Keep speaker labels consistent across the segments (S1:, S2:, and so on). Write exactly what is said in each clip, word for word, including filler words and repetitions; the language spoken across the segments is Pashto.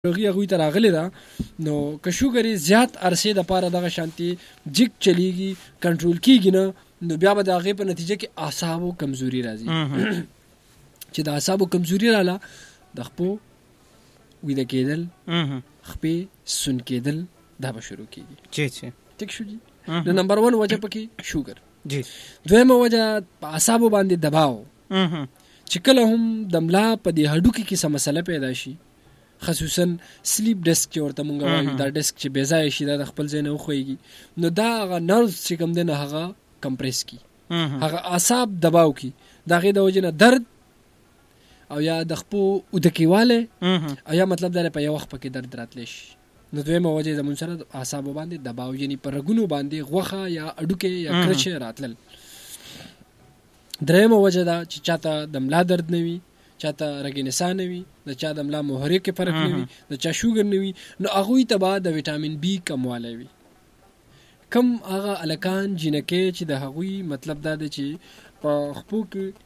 S1: ناروغي هغوی ته راغلې ده نو که شوګر یې زیات عرصې دپاره دغه شانتې جګ چلیږي کنټرول کیږي نه نو بیا به د هغې په نتیجه کې اعصابو کمزوري راځي چې د اعصابو کمزوري راله د خپو ویده کېدل خپې سون کېدل دا به شروع کېږي ټیک شو جي نو نمبر ون وجه پکې شوګر دویمه وجه په اعصابو باندې دباو چې کله هم د ملا په دې هډوکي کې څه مسله پیدا شي خصوصا سلیپ ډسک چې ورته مونږ وایو دا ډسک چې بې ځایه شي دا د خپل ځای نه وښویږي نو دا هغه نروز چې کوم دی نه هغه کمپریس کی هغه اعصاب دباو کی د هغې د وجې نه درد او یا د خپو اوده کېوالی او یا مطلب دا په یو وخت پکې درد راتلی شي نو دویمه وجه زمونږ سره د اعصابو باندې دباو یعنې په رګونو باندې غوښه یا اډوکې یا کرچې راتلل درېیمه وجه دا چې چاته د ملا درد نه وي چاته رګې نسا نه وي د چا د ملا محرک کې فرق نه وي د چا شوګر نه وي نو هغوی ته به د ویټامین بي کموالی وي کم هغه هلکان جینکې چې د هغوی مطلب دا دی چې په خپو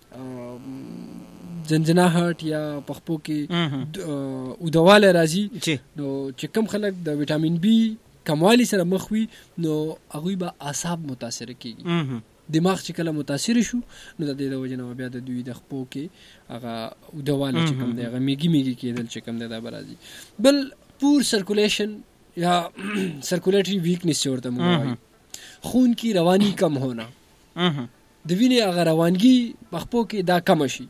S1: کې زنجناهټ یا په خپو کې اودوالی راځي نو چې کم خلک د ویټامین بي کموالی سره مخ وي نو هغوی به اعصاب متاثره کېږي دماغ چې کله متاثر شو نو د دې د وجې نه بیا د دوی د خپو کې هغه اودوالی چې کوم دی هغه میږي میږي کېدل چې کوم دی دا به راځي بل پور سرکولیشن یا سرکولیټري ویکنیس چې ورته موږ وایو خون کی رواني کم ہونا د وینې هغه روانګي په خپو کې دا کمه شي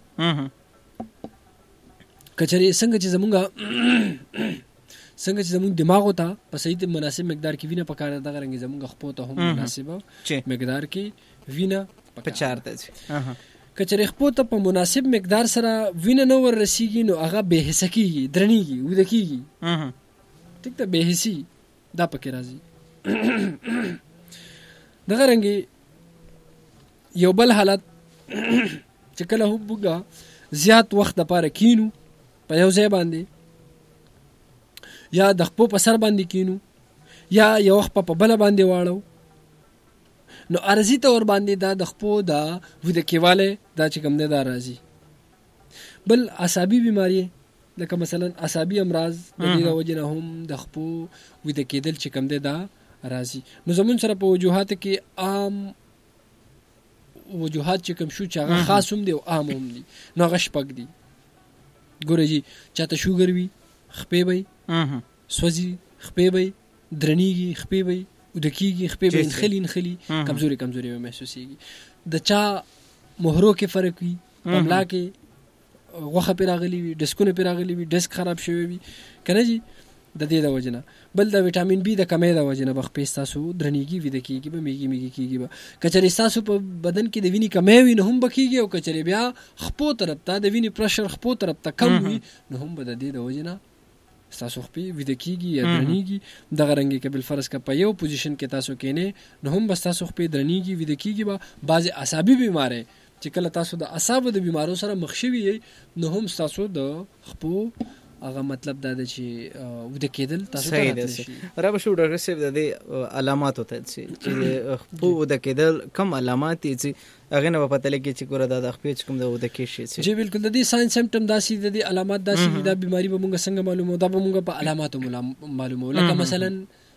S1: که چېرې څنګه چې زمونږ څنګه چې زمونږ دماغو ته په صحیح مناسب مقدار کې وینه پکار ده دغه رنګې زمونږ خپو ته هم مناسبه مقدار کې وینه
S2: پکار ده
S1: که چېرې خپو ته په مناسب مقدار سره وینه نه ور رسیږي نو هغه بې حسه کېږي درنېږي اوده کېږي ټیک ده بې حسي دا پکې راځي دغه رنګې یو بل حالت چې کله هم موږ زیات وخت دپاره کینو په یو ځای باندې یا د خپو په سر باندې کینو یا یو وخت په بله باندې واړو نو عرضي طور باندې دا د خپو دا ویده کېوالی دا چې کوم دی دا راځي بل اعصابي بیماري لکه مثلا اعصابي امراض د دې د وجې نه هم د خپو ویده کېدل چې کوم دی دا راځي نو زمونږ سره په وجوهاتو کې عام وجوهات چې کوم شو چې هغه خاص هم دی او عام هم دي نو هغه شپږ دي ګوره جي چاته شوګر وي خپې به سوځي خپې به درنېږي خپې به اوده کېږي خپې به نښلي نښلي کمزوري کمزوري به محسوسېږي د چا مهرو کې فرق وي په ملا کې غوښه پرې راغلي وي ډسکونه پرې راغلي وي ډسک خراب شوی وي که نه جي د دې د وجې نه بل د ویټامین بي د کمۍ د وجې نه به خپې ستاسو درنېږي ویده کېږي به میږي میږي کېږي به که چېرې ستاسو په بدن کې د وینې کمی وي نو هم به کېږي او که چېرې بیا خپو طرف ته د وینې پرشر خپو طرف ته کم وي نو هم به د دې د وجې نه ستاسو خپې ویده کېږي یا درنېږي دغه رنګې که بالفرض که په یو پوزیشن کې تاسو کېنې نو هم به ستاسو خپې درنېږي ویده کېږي به بعضې اعصابي بیماری چې کله تاسو د اعصابو د بیمارو سره مخ شوي یې نو هم ستاسو د خپو هغه مطلب دا ده چې وده کېدل تاسو ته راتلی شي
S2: رابه شو ډاکټر صاحب د دې علاماتو ته چې خپو وده کېدل کم علامات دي چې هغې نه به پته لګي چې ګوره دا د خپې چې کوم د وده کېږي شي
S1: جی بالکل د دې ساين سمټم داسې د دې علامات داسې دي دا بیماري به مونږ څنګه معلومو دا به مونږ په علاماتو معلومو لکه مثلا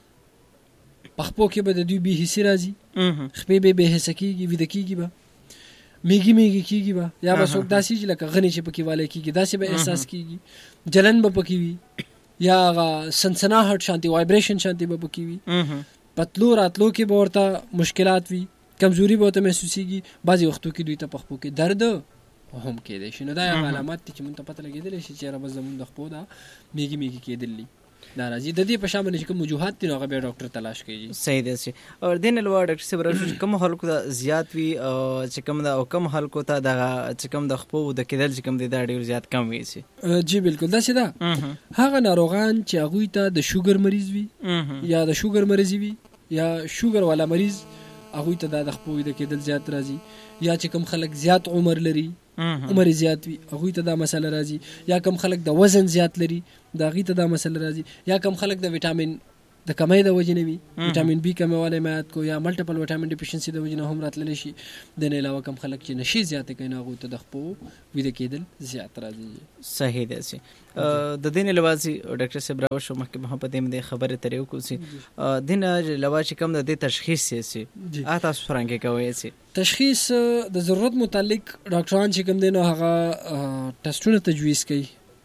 S1: په خپو کې به د دوی بې حسي راځي خپې به بې حسه کېږي ویده کېږي به میږي میږي کېږي به یا به څوک داسې چې لکه غنې چې پکې والی کېږي داسې به احساس کېږي جلن به پکې وي یا هغه سنسناهټ شانتي وایبریشن شانتي به پکې وي پتلو راتلو کې به ورته مشکلات وي کمزوري به ورته محسوسېږي بعضې وختو کې دوی ته په خپو کې درد هم کېدی شي نو دا یو علامات دي چې مونږ ته پته لګېدلی شي چې یاره بس زمونږ د خپو دا میږي میږي کېدل دي دا راځي د دې په شا باندې چې کوم وجوهات دي نو هغه بیا ډاکټر تلاش کوي
S2: صحیح دی چې او دې نه علاوه ډاکټر صاحب راځو چې کوم خلکو ته زیات وي چې کوم دا او کم خلکو ته دغه چې کوم د خپو د کېدل چې کوم دی دا ډېر زیات کم وي چې
S1: جی بالکل داسې ده هغه ناروغان چې هغوی ته د شوګر مریض وي یا د شوګر مریضي وي یا شوګر والا مریض هغوی ته دا د خپو د کېدل زیات راځي یا چې کوم خلک زیات عمر لري عمر زیات وي هغوی ته دا مسله راځي یا کم خلک د وزن زیات لري د هغوی ته دا مسله راځي یا کم خلک د ویټامین د کمۍ د وجې نه وي، وټامین بي کموالی ما یاد کو، یا ملټیپل وټامین ډیفیشنسي د وجې نه هم راتللی شي. د نه علاوه کم خلک چې نشي زیاتې کوي نو هغوی ته د خپو ویده کېدل زیات راځي.
S2: صحیح دی سي. د دې نه علاوه چې ډاکټر صاحب راوښو مخکې مو په دې باندې خبرې ترې وکړو چې د نه علاوه چې کوم د دې تشخیص یې سي آ تاسو څرنګه کوئ سي
S1: تشخیص د ضرورت متعلق ډاکټران چې کوم دی نو هغه ټسټونه تجویز کوي.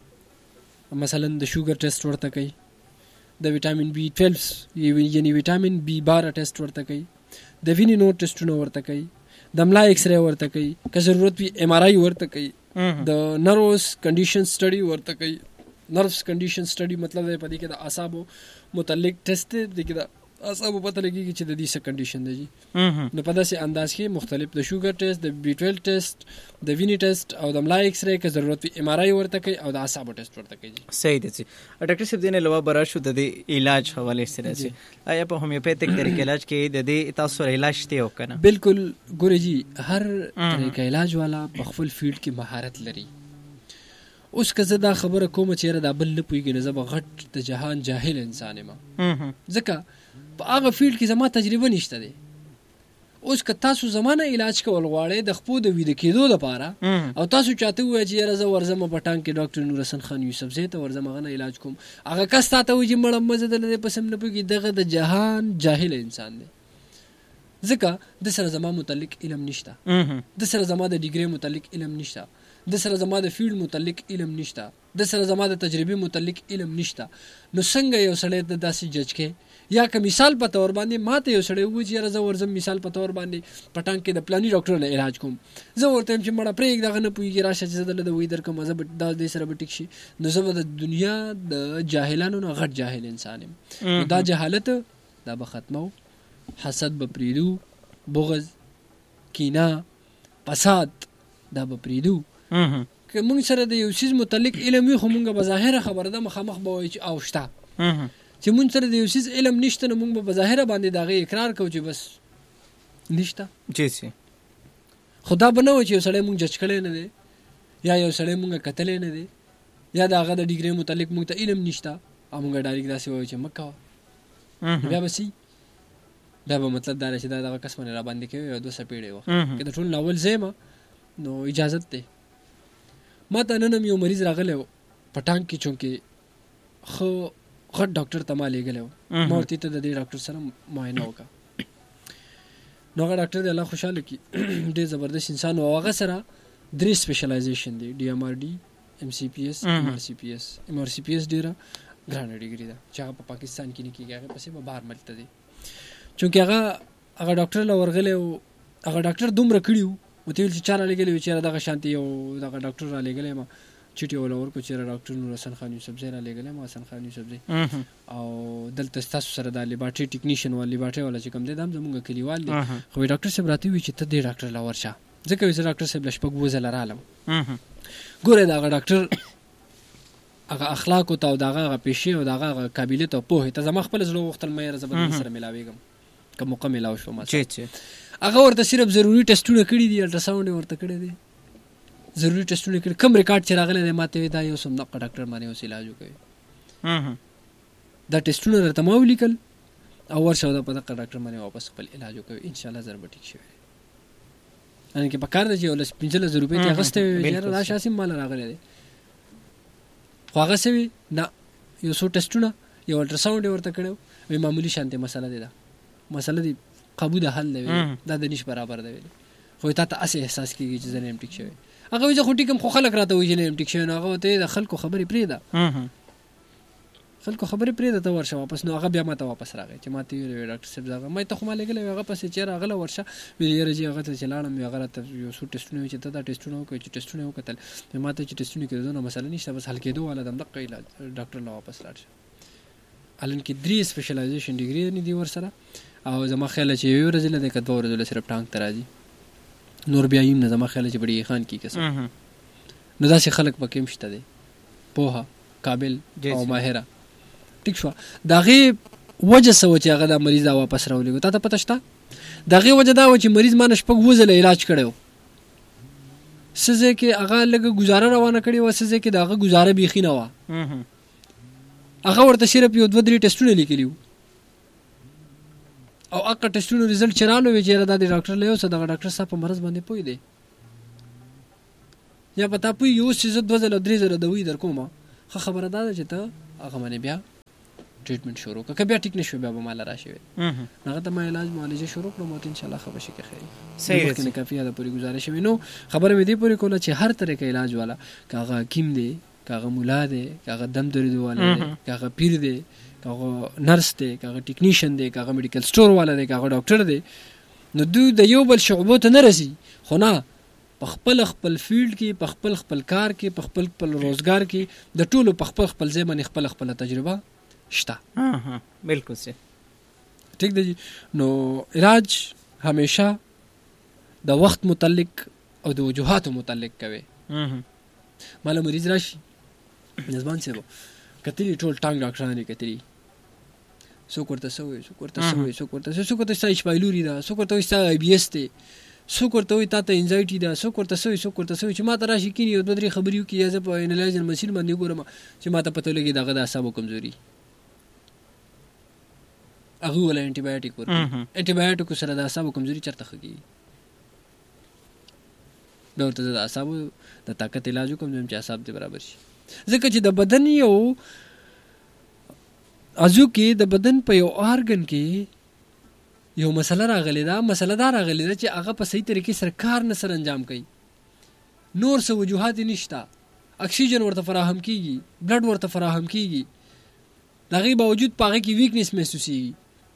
S1: مثلا د شوګر ټیسټ ورته کوي، د وټامین بي ټویلو یعنی وټامین بي بارہ ټیسټ ورته کوي، د وینې نور ټیسټونه ورته کوي، د ملا ایکس ری ورته کوي، که ضرورت وي ایم آر آی ورته کوي، د نروس کنډیشن سټډي ورته کوي. نروس کنډیشن سټډي مطلب دی په دې کې د اعصابو متعلق ټیسټ دی کې د اعصابو پته لګیږي چې د دې څه کنډیشن دی جی. نو په داسې انداز کې مختلف د شوګر ټیسټ، د بي ټویلو ټیسټ، د وینې ټیسټ او د ملا ایکس ری که ضرورت وي ایم آر آی ورته کوي او د اعصابو ټیسټ ورته کوي.
S2: صحیح دی. ډاکټر صاحب دې نه علاوه برا شو د دې علاج حواله سره سي آیا په هومیوپیتیک طریقې علاج کې د دې تاسو علاج ته وکنه؟
S1: بالکل ګورې جی هر طریقې علاج والا په خپل فیلډ کې مهارت لري. اوس که زه دا خبره کوم چې دا بل نه پوهېږي نو زه به غټ د جهان جاهل انسان یم، ځکه په هغه فیلډ کې زما تجربه نشته دی. اوس که تاسو زما نه علاج کول غواړئ د خپو د ویده کېدو لپاره او تاسو چاته ووایئ چې یاره زه ورځم په ټانک کې ډاکټر نورحسن خان یوسفزۍ ته ورځم هغه نه علاج کوم، هغه کس تا ته وایي چې مړه مه زه دله دې پسې هم نه پوهېږي، دغه د جهان جاهل انسان دی. ځکه د سره زما متعلق علم نشته، د سره زما د ډیګرۍ متعلق علم نشته، د سره زما د فیلډ متعلق علم نشته، د سره زما د تجربې متعلق علم نشته. نو څنګه یو سړی د داسې جج کې یا که مثال په تور باندې ماته یو سړی ووایي چې یاره زه ورځم مثال په تور باندې په ټانک کې د پلاني ډاکټر نه علاج کوم، زه ورته یم چې مړه پرېږده هغه نه پوهېږي راشه چې زه دله د وایي درکړم زه به دا دې سره به ټیک شي. نو زه به د دنیا د جاهلانو نه غټ جاهل انسان یم. دا جهالت دا به ختمو، حسد به پرېږدو، بغض، کینه، فساد دا به پرېږدو. که موږ سره د یو څیز متعلق علم وي خو موږ به ظاهره خبره ده مخامخ به وایو چې او شته. چې موږ سره د یو څیز علم نشته نو موږ به په ظاهره باندې د هغې اقرار کوو چې بس نشته.
S2: جی سي
S1: خو دا به نه وایي چې یو سړی موږ جج کړی نه دی یا یو سړی موږ کتلی نه دی یا د هغه د ډیګرۍ متعلق موږ ته علم نشته او موږ ډایرکټ داسې وایو چې مه کوه. بیا به سي بیا به مطلب دا چې دا دغه کس باندې راباندې کوي یو دوه څپېړې وه که د ټول ناول ځای یم نو اجازت دی. ما ته نن هم یو مریض راغلی و په ټانک کې چونکې ښه غټ ډاکټر ته ما لېږلی و، ما ورته ته د دې ډاکټر سره معاینه وکړه. نو هغه ډاکټر دی الله خوشحاله کړي ډېر زبردست انسان و. هغه سره درې سپیشلایزیشن دی، ډي ایم آر ډي، ایم سی پی ایس، ایم آر سی پی ایس. ایم آر سی پی ایس ډېره ګرانه ډیګري ده چې هغه په پاکستان کې نه کېږي، هغې پسې به بهر ملک ته دی. چونکې هغه هغه ډاکټر له ورغلی و، هغه ډاکټر دومره کړي وو ورته ویل چې چا را لېږلی و چې یاره دغه شانتې یو دغه ډاکټر را لېږلی یم چیټ یې وله ورکړو چې یاره ډاکټر نورحسن خان یوسفزۍ را لېږلی یم حسن خان یوسفزۍ او دلته ستاسو سره دا لیبارټري ټیکنیشین والا لیبارټري والا چې کوم دی دا هم زمونږ کلیوال دی. خو ډاکټر صاحب راته ووایي چې ته دې ډاکټر له ورشه، ځکه وایي زه ډاکټر صاحب له شپږ اووه ځله رالم. ګوره د هغه ډاکټر هغه اخلاقو ته او د هغه هغه پیشې او د هغه هغه قابلیت او پوهې ته زما خپله زړه وغوښتل مه یاره زه به دې سره میلاوېږم که موقع میلاو شوه. هغه ورته صرف ضروري ټسټونه کړي دي، الټراساونډ یې ورته کړی دی، ضروري ټسټونه کړي. کوم ریکارډ چې راغلی دی ما ته وایي دا یو څه همدغه ډاکټر باندې اوس علاج وکوي. دا ټسټونه درته ما ولیکل او ورشه او دا په دغه ډاکټر باندې واپس خپل علاج وکوي، انشاءالله زر به ټیک شوی. یعنې که په کار ده چې یو لس پنځه لس روپۍ ترې اخیستی وي یاره دا شاسې ماله راغلی دی، خو هغه څه وي نه یو څو ټسټونه یو الټراساونډ یې ورته کړی و، وایي معمولي شانتې مسله دی، دا مسله دی قابو د حل دی، دا د نیش برابر دی ویلي، خو تا ته هسې احساس کېږي چې زه نه یم ټیک شوی. هغه وایي زه خو ټیک یم خو خلک راته وایي چې نه یم ټیک شوی. نو هغه ورته د خلکو خبرې پرېږده، خلکو خبرې پرېږده ته ورشه واپس. نو هغه بیا ما ته واپس راغی چې ما ته ویلې وی ډاکټر صاحب هغه ما ته خو ما لېږلی وی هغه پسې چېرې هغه له ورشه ویلې یاره جي هغه ته چې لاړم وي هغه راته یو څو ټسټونه وي چې ته دا ټسټونه وکړې چې ټسټونه یې وکتل ما ته چې ټسټونه کې د دونه مسله نشته بس حل کېدو والا د همدغه علاج ډاکټر له واپس لاړ شه. حالان کې درې سپیشلایزیشن ډیګري دي ورسره او زما خیال چې یو ورځ له ده که دوه ورځو له صرف ټانک ته راځي نور بیا یم نه زما خیال چې بډې خان کي کسه. نو داسې خلک پکې هم شته دی پوهه قابل او ماهره. ټیک شوه. د هغې وجه څه وه چې هغه دا مریض دا واپس راولېږو تا ته پته شته؟ د هغې وجه دا وه چې مریض ما نه شپږ اووه ځله علاج کړی و، څه ځای کې هغه لږه ګزاره روانه کړې وه، څه ځای کې د هغه ګزاره بیخي نه وه. هغه ورته صرف یو دوه درې ټسټونه لیکلي وو او هغه ټیسټونو ریزلټ چې رالو وي چې دا د ډاکټر له یو څه دغه ډاکټر صاحب په مرض باندې پوه دی یا پتا پوي یو څه دوه ځله درې ځله دوی در کومه خو خبره ده چې ته هغه باندې بیا ټریټمنټ شروع کړه بیا ټیک نشو بیا به مال راشي هغه ته ما علاج معالجه شروع کړم او ان شاء الله خبر شي کې خیر
S2: صحیح
S1: ہے کافی ده پوری گزارش وینو خبره مې دی پوری کوله چې هر طرح کې علاج والا کاغه حکیم دی کاغه مولا دی کاغه دم درد والا دی کاغه پیر دی کاغه نرس دی کاغه ټیکنیشن دی کاغه میډیکل سٹور والا دی کاغه ډاکټر دی نو دوی د یو بل شعبو ته نه رسی خو نه په خپل خپل فیلډ کې په خپل خپل کار کې په خپل خپل روزګار کې د ټولو په خپل خپل ځای باندې خپل خپل تجربه شته.
S2: ها ها بالکل صحیح.
S1: ټیک دی. نو علاج همیشه د وخت متعلق او د وجوهات متعلق کوي. مال مریض راشي نظمان څه وو کتلی ټول ټانګ ډاکټرانه کتلی سو کوړته سوې سو کوړته سوې سو کوړته سو کوړته سایش پایلوري دا سو کوړته وستا ای بي اس ته سو کوړته وي تاسو انزایټي دا سو کوړته سوې سو کوړته سوې چې ما ته راشي کینی او د درې خبريو کې یازه په انالایزر ماشين باندې ګورم چې ما ته پته لګي دغه د اعصابو کمزوري هغه ول انټي بایوټیک ورکړي انټي بایوټیک سره د اعصابو کمزوري چرته خږي دا ورته د اعصابو د طاقت علاج کوم چې اعصاب دې برابر شي ځکه چې د بدن یو ازو کې د بدن په یو ارګن کې یو مسله راغلی دا مسله دا راغلی دا چې هغه په صحیح طریقې سره کار نه سره انجام کوي نور څه وجوهات نشته اکسیجن ورته فراهم کیږي بلډ ورته فراهم کیږي دغه باوجود پاغه کې ویکنس محسوسي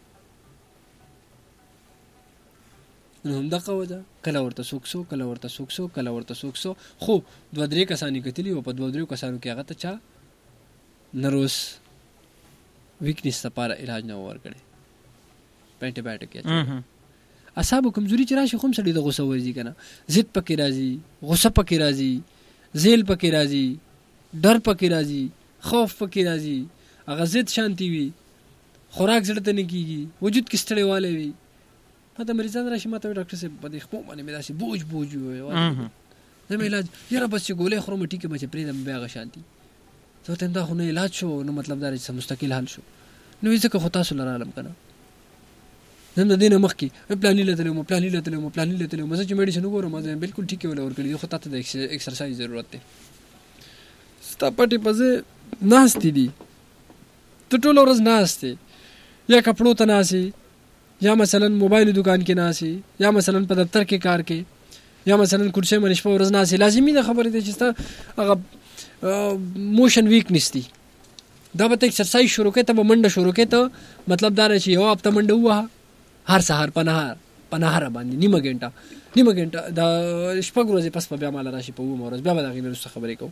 S1: نو هم دغه وجه کله ورته سوکسو کله ورته سوکسو کله ورته سوکسو خو دوه درې کسانی کتلی او په دوه درې کسانو کې هغه ته چا نروس ویکنس لپاره علاج نه ورکړي پینټ بایټ کې اعصاب کمزوري چې راشي خو سړي د غوسه ورځي کنه ضد پکې راځي غوسه پکې راځي ذیل پکې راځي ډر پکې راځي خوف پکې راځي هغه ضد شانتي وي خوراک زړه ته نه کیږي وجود کې ستړی والي وي پته مریضان راشي ماته ډاکټر صاحب په دې خپل باندې مې داسې بوج بوج وي زما علاج یاره بس چې ګولې خورم ټیکه مې پرې بیا غ شانتي ته ته دا خو نه علاج شو نو مطلب دا چې مستقل حل شو نو ځکه خو تاسو لره علم کنه زم د دینه مخکي پلان لیدل مو پلان لیدل مو پلان لیدل مو چې میډیسن وګورم ما بالکل ټیک ولا ور کړی خو تاسو د ایکسرسایز ضرورت دی ستا پټي پځه ناشتي دي ته ټول ورځ ناشته یا کپړو ته ناشي یا مثلا موبایل دکان کې ناشي یا مثلا په دفتر کې کار کې یا مثلا کرسي باندې شپه ورځ ناشي لازمي ده خبره دي چې ستا هغه موشن ویکنس دي دا به ایکسرسایز شروع کړه ته منډه شروع کړه ته مطلب دا چې یو هفته منډه وه هر سحر پنهار پنهار باندې نیمه غنټه نیمه غنټه دا شپږ ورځې پس په بیا مال راشي په و مورز بیا به دا غیر څه خبرې کو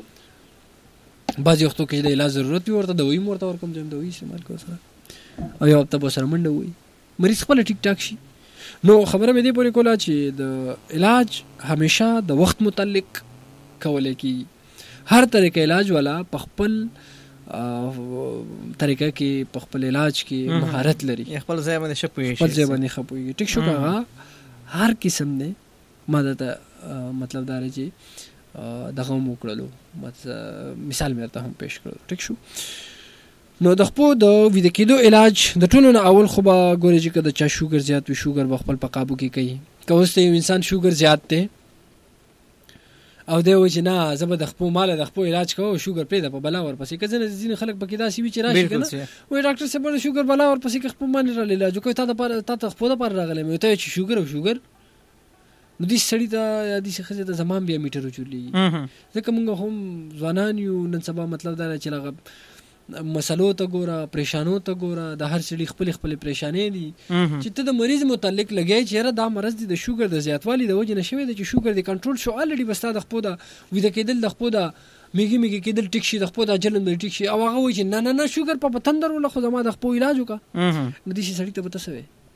S1: بعض وختو کې د علاج ضرورت وي ورته دوی مرته ورکم ځم دوی استعمال کو سره او یو هفته به سره منډه وي مریض خپل ټیک ټاک شي نو خبره مې دی پورې کوله چې د علاج همیشه د وخت متعلق کولای کی هر طریقې علاج والا په خپل طریقه کې په خپل علاج کې مهارت لري
S2: خپل ځای باندې شپوي
S1: خپل ځای باندې خپوي ټیک شو کا هر قسم نه ماده مطلب دا رچی دغه مو کړلو مثال مې ته هم پېښ کړو ټیک شو نو د خپل د وید کېدو علاج د ټولو نه اول خو به ګوري چې د چا شوګر زیات وي شوګر په خپل په قابو کې کوي کوسته انسان شوګر زیات ته او دی و چې نه زبر د خپل مال د خپل علاج کوو شوګر پیدا په بلا ور پسې کزنه ځین خلک پکې داسي وی چې راشي کنه وای ډاکټر صاحب د شوګر بلا ور پسې خپل مان را علاج کوي تا د پر تا خپل پر راغلی مې ته چې شوګر او شوګر نو دې سړی ته یا دې خزه ته زمان بیا میټر چولې ځکه موږ هم ځوانان یو نن سبا مطلب دا چې لغه مسلو ته ګوره پریشانو ته ګوره د هر سړي خپل خپل پریشانې دي چې ته د مریض متعلق لګی چې دا مرض دي د شوګر د زیاتوالي د وجه نشوي د چې شوګر دی کنټرول شو الریډي بس تا د خپل د وې د کېدل د خپل د میګي میګي کېدل ټیک شي د خپل د جلن د ټیک شي او هغه وایي چې نه نه نه شوګر په تندر ولا خو زما د خپل علاج وکا نو دې سړي ته به تاسو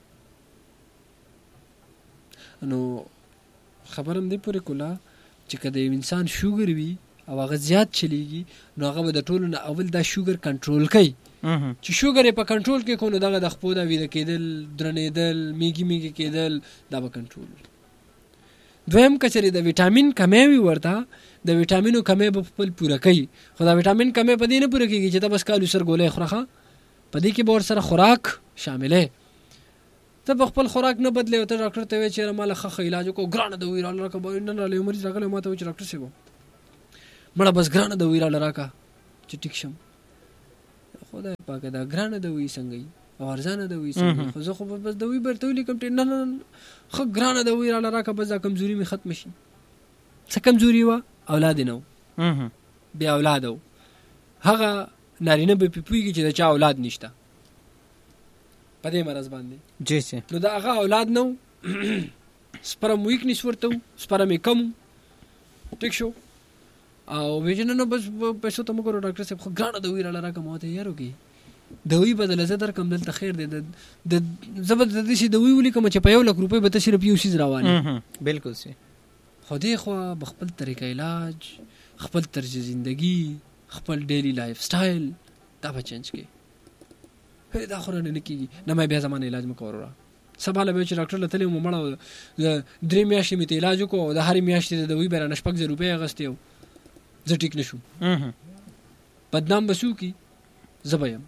S1: نو خبرم دی پورې کولا چې کله انسان شوګر وي او هغه زیات چلیږي نو هغه د ټولو نه اول دا شوګر کنټرول کوي چې شوګر په کنټرول کې کو نو دغه د خپل د وې کېدل درنېدل میګي میګي کېدل دا به کنټرول دویم کچري د وټامین کمی وي ورته د وټامینو کمی په خپل پوره کوي خو دا وټامین کمی په دې نه پوره کېږي چې دا بس کالو سر ګولې خورخه په دې کې به ور سره خوراک شاملې ته په خپل خوراک نه بدلې او ته ډاکټر ته وایې چې ماله ښه علاج وکړو ګرانه دوا یې راله راکړه نن راله یو مریض راغلی ما ته وایي چې ډاکټر صاحب مړه بس ګرانه دوا یې راله راکړه چې ټیک شم. خدای پاکه دا ګرانه دوا یې څنګه وي او ارزانه دوا یې څنګه خو زه خو بس دوا یې به ورته ولیکم نه نه ښه ګرانه دوا یې راله راکړه بس دا کمزوري مې ختمه شي. څه کمزوري وه؟ اولاد یې نه و، بې اولاده و. هغه نارینه به پې پوهېږي چې د چا اولاد نشته په دې مرض باندې
S2: جی جی
S1: نو د هغه اولاد نه و سپرم ویکنیس ورته و سپرم یې کم و ټیک شو او ویې چې نه نه بس پیسو ته مه ګورو ډاکټر صاحب خو ګرانه دوی راله راکړه ما ورته یار وکړي دوی بدله زه درکړم دلته خیر دی د زه به د داسې دوی ولیکم چې په یو لک روپۍ به ته صرف یو څیز راوالې
S2: بالکل صحیح.
S1: خو دې خوا به خپل طریقه علاج خپل طرز زندگی خپل ډیلی لایف سټایل دا به چینج کړي. دا خو نه نه کېږي نه مې بیا زمانه علاج مه کوه وروره سبا له به چې ډاکټر له تللی وم مړه درې میاشتې مې ته علاج وکړو او د هرې میاشتې د دوی به رانه شپږ زره روپۍ اخیستې وو زه ټیک نه شوم بدنام به څوک زه به یم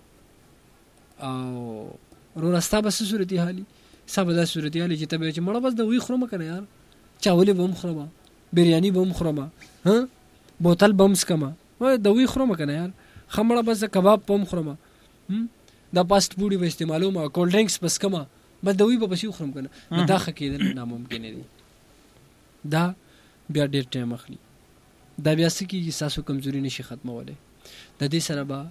S1: او وروره ستا به څه صورتي حالي ستا به دا صورتي حالي چې ته به چې مړه بس دوی خورم که نه یار چاولې به هم خورم بریاني به هم خورم بوتل به هم څکم دوی خورم که نه یار ښه مړه بس د کباب به هم خورم دا فاسټ فوډ به استعمالوم کولډ ډرنکس به څکم بس دوی به پسې وخورم که نه دا ښه کېدل ناممکنه دي. دا بیا ډېر ټایم اخلي دا بیا څه کېږي ستاسو کمزوري نشي ختمولی د دې سره به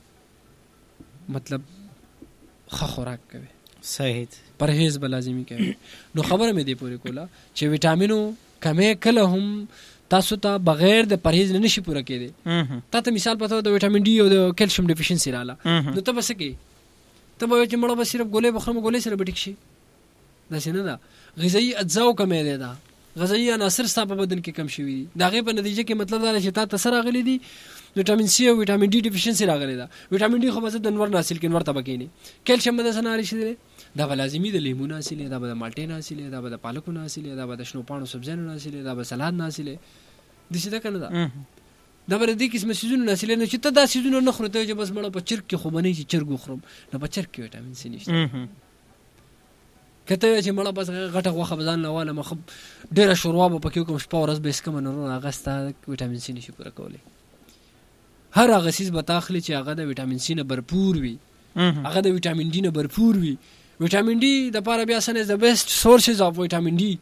S1: مطلب ښه خوراک کوي
S2: صحیح
S1: پرهیز به لازمي کوي. نو خبره مې دې پورې کوله چې ویټامینو کمی کله هم تاسو ته بغیر د پرهیز نه نشي پوره کېدی. تا ته مثال پته د ویټامین ډي او د کیلشیم ډیفیشنسي راله نو ته به څه کوې ته به وایې چې مړه به صرف ګولۍ به خورم ګولۍ سره به ټیک شي داسې نه ده. غذایي اجزاو کمی دی دا غذایي عناصر ستا په بدن کې کم شوي دي د هغې په نتیجه کې مطلب دا دی چې تا ته څه راغلی دي ویټامین سی او ویټامین ډي ډیفیشنسي راغلی ده. ویټامین ډي خو به زه د نور نه حاصل کړي نور ته به کښېني کیلشیم به داسې نه حاصل دی دا به لازمي د لیمو نه حاصل دی دا به د مالټې نه حاصل دی دا به د پالکو نه حاصل دی دا به د شنو پاڼو سبزیانو نه حاصل دی دا به سلاد نه حاصل دی داسې ده که نه ده دا به د دې قسمه څیزونو نه حاصل نه چې ته دا څیزونه نه خورې ته چې بس مړه په چرګ کې خو به نه چې چرګ وخورم نو په چرګ کې ویټامین سي نشته. که ته چې مړه بس غټه غوښه به ځان له والم ښه ډېره شوروا به پکې وکړم شپه ورځ به یې څکمه نو هغه ستا ویټامین سي نشي پوره کولی. هر هغه څیز به تا اخلي چې هغه د ویټامین سي نه بھرپور وي هغه د ویټامین ډي نه بھرپور وي. ویټامین ډي دپاره بیا سن از د بیسټ سورسز اف ویټامین ډي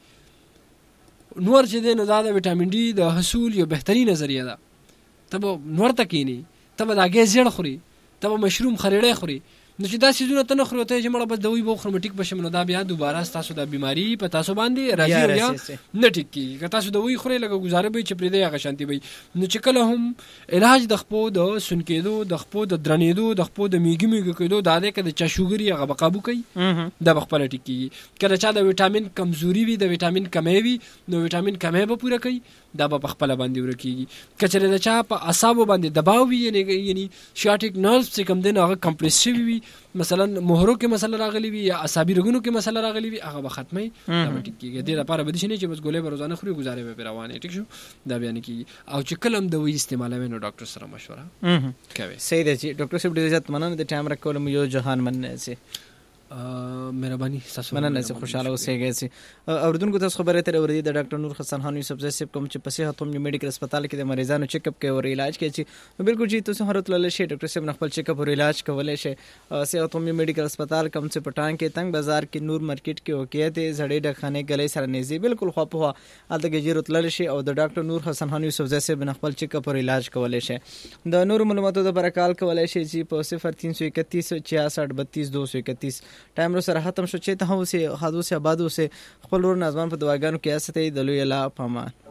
S1: نور چې دی نو دا د ویټامین ډي د حصول یو بهتري نظریه ده. ته به نور ته کښېنې ته به د هګۍ زیړ خوري ته به مشروم خریړی خوري نو چې دا څیزونه ته نه خوري ته چې مړه بس دوی به وخورم ټیک به شم نو دا بیا دوباره ستاسو د بیماري په تاسو باندې راځي او یا نه ټیک کېږي. که تاسو دوی خورئ لکه ګزاره به وي چې پرېږدئ هغه شانتې به وي نو چې کله هم علاج د خپو د سون کېدو د خپو د درنېدو د خپو د میږي میږي کېدو دا دی که د چا شوګر یې هغه به قابو کوي دا به خپله ټیک کېږي. که د چا د ویټامین کمزوري وي د ویټامین کمی وي نو ویټامین کمی به پوره کوي دا به په خپله باندې ورک کېږي. که چېرې د چا په اعصابو باندې دباو وي یعنې شاټیک نرቭز چې کوم دی نو هغه کمپلیس شوي وي مثلا مهرو کې مسله راغلی وي یا اعصابي رګونو کې مسله راغلی وي هغه به ختموي دا به ټیک کېږي. دې لپاره به داسې نه چې بس ګولۍ به روزانه خوري ګزارې به پرې روانې ټیک شو دا بیا نه کېږي. او چې کله هم دوی استعمالوي نو ډاکټر سره مشوره کوي.
S2: صحیح دی چې ډاکټر صاحب ډېر زیات مننه د ټایم راکولو مو یو جهان مننه سي
S1: مهرباني تاسو
S2: مننه چې خوشاله اوسئ. سي اوردونکو تاسو خبره تر اوردی د ډاکټر نور حسن خان یوسف زئی صاحب کوم چې په صحت هم میډیکل هسپتال کې د مریضانو چیک اپ کوي او علاج کوي چې بالکل چې تاسو هر تل شي ډاکټر صاحب خپل چیک اپ او علاج کولای شي. صحت هم میډیکل هسپتال کوم چې پټان کې تنگ بازار کې نور مارکیټ کې وکیه ته زړې ډخانه غلې سره نيزي بالکل خو په حالت کې جوړ تل شي او د ډاکټر نور حسن خان یوسف زئی صاحب خپل چیک اپ او علاج کولای شي. د نور معلوماتو د برکال کولای شي چې په صفر تین سو اکتیس چھیاسٹھ بتیس دو سو اکتیس ټایم رو سره ختم شو چې ته اوسه حادثه آبادو سے خپل ور نظام په دواګانو کې استه د لوی الله پامان.